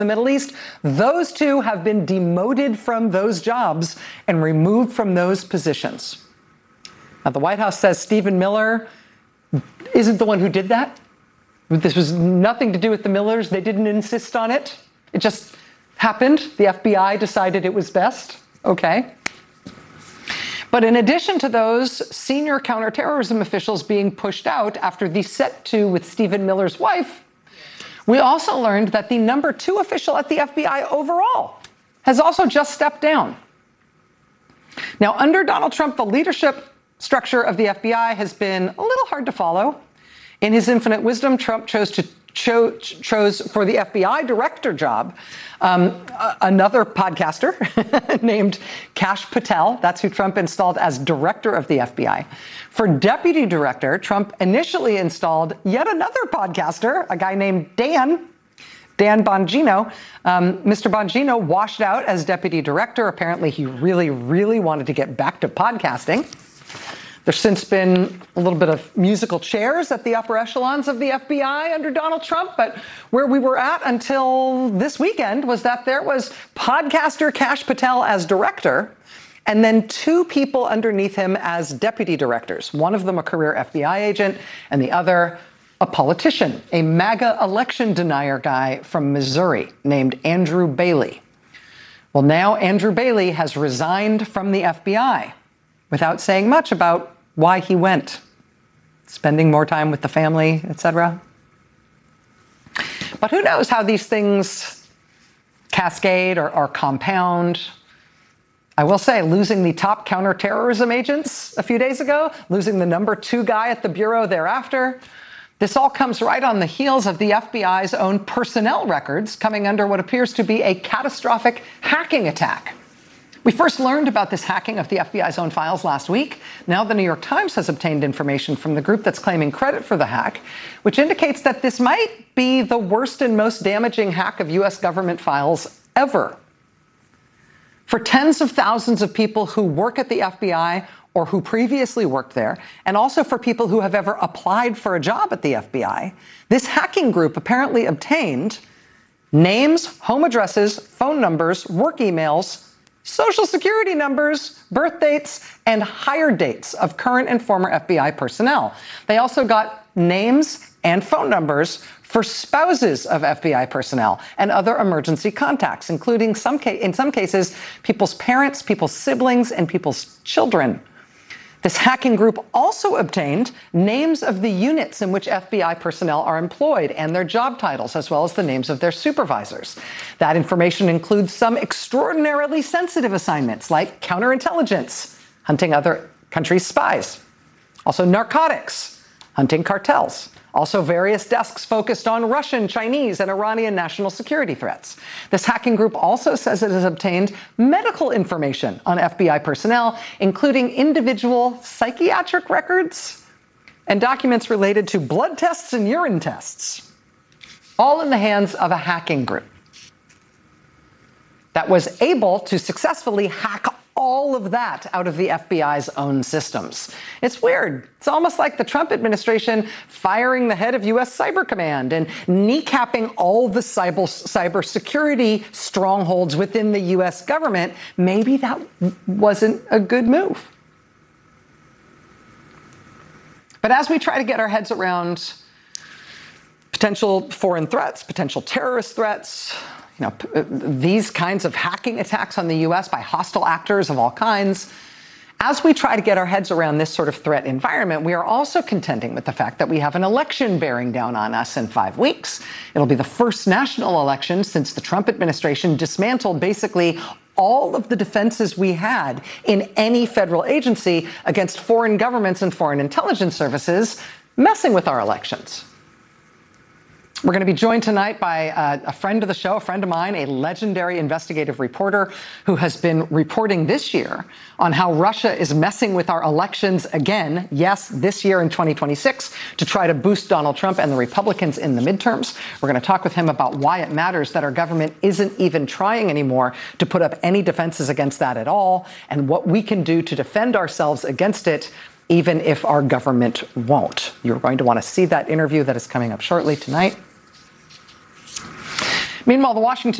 the Middle East, those two have been demoted from those jobs and removed from those positions. Now, the White House says Stephen Miller isn't the one who did that. This was nothing to do with the Millers. They didn't insist on it. It just happened. The FBI decided it was best. Okay. But in addition to those senior counterterrorism officials being pushed out after the set to with Stephen Miller's wife, we also learned that the number 2 official at the FBI overall has also just stepped down. Now, under Donald Trump, the leadership structure of the FBI has been a little hard to follow. In his infinite wisdom, Trump chose for the FBI director job another podcaster named Kash Patel. That's who Trump installed as director of the FBI. For deputy director, Trump initially installed yet another podcaster, a guy named Dan Bongino. Mr. Bongino washed out as deputy director. Apparently, he really, really wanted to get back to podcasting. There's since been a little bit of musical chairs at the upper echelons of the FBI under Donald Trump, but where we were at until this weekend was that there was podcaster Kash Patel as director, and then 2 people underneath him as deputy directors, one of them a career FBI agent, and the other a politician, a MAGA election denier guy from Missouri named Andrew Bailey. Well, now Andrew Bailey has resigned from the FBI without saying much about why he went, spending more time with the family, etc. But who knows how these things cascade or compound. I will say, losing the top counterterrorism agents a few days ago, losing the number 2 guy at the Bureau thereafter, this all comes right on the heels of the FBI's own personnel records coming under what appears to be a catastrophic hacking attack. We first learned about this hacking of the FBI's own files last week. Now the New York Times has obtained information from the group that's claiming credit for the hack, which indicates that this might be the worst and most damaging hack of U.S. government files ever. For tens of thousands of people who work at the FBI or who previously worked there, and also for people who have ever applied for a job at the FBI, this hacking group apparently obtained names, home addresses, phone numbers, work emails, social security numbers, birth dates, and hire dates of current and former FBI personnel. They also got names and phone numbers for spouses of FBI personnel and other emergency contacts, including in some cases, people's parents, people's siblings, and people's children. This hacking group also obtained names of the units in which FBI personnel are employed and their job titles, as well as the names of their supervisors. That information includes some extraordinarily sensitive assignments like counterintelligence, hunting other countries' spies, also narcotics, hunting cartels, also various desks focused on Russian, Chinese, and Iranian national security threats. This hacking group also says it has obtained medical information on FBI personnel, including individual psychiatric records and documents related to blood tests and urine tests, all in the hands of a hacking group that was able to successfully hack all of that out of the FBI's own systems. It's weird. It's almost like the Trump administration firing the head of U.S. Cyber Command and kneecapping all the cybersecurity strongholds within the U.S. government. Maybe that wasn't a good move. But as we try to get our heads around potential foreign threats, potential terrorist threats, these kinds of hacking attacks on the U.S. by hostile actors of all kinds, as we try to get our heads around this sort of threat environment, we are also contending with the fact that we have an election bearing down on us in 5 weeks. It'll be the first national election since the Trump administration dismantled basically all of the defenses we had in any federal agency against foreign governments and foreign intelligence services messing with our elections. We're going to be joined tonight by a friend of the show, a friend of mine, a legendary investigative reporter who has been reporting this year on how Russia is messing with our elections again, yes, this year in 2026, to try to boost Donald Trump and the Republicans in the midterms. We're going to talk with him about why it matters that our government isn't even trying anymore to put up any defenses against that at all, and what we can do to defend ourselves against it, even if our government won't. You're going to want to see that interview that is coming up shortly tonight. Meanwhile, the Washington